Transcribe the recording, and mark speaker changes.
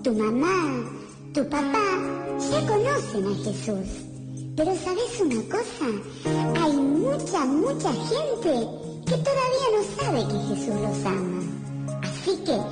Speaker 1: tu mamá, tu papá ya conocen a Jesús. Pero ¿sabes una cosa? Hay mucha gente que todavía no sabe que Jesús los ama. Así que